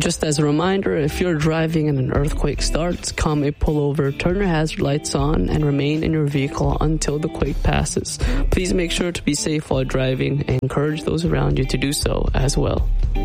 Just as a reminder, if you're driving and an earthquake starts, calmly pull over, turn your hazard lights on, and remain in your vehicle until the quake passes. Please make sure to be safe while driving and encourage those around you to do so as well.